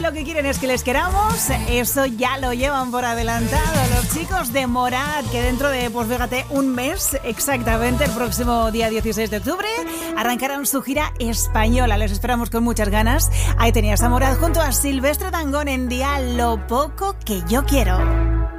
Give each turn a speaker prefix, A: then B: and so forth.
A: lo que quieren es que les queramos. Eso ya lo llevan por adelantado los chicos de Morat, que dentro de, pues fíjate, un mes exactamente, el próximo día 16 de octubre, arrancarán su gira española. Les esperamos con muchas ganas. Ahí tenías a Morat junto a Silvestre Dangond en Día Lo Poco Que Yo Quiero.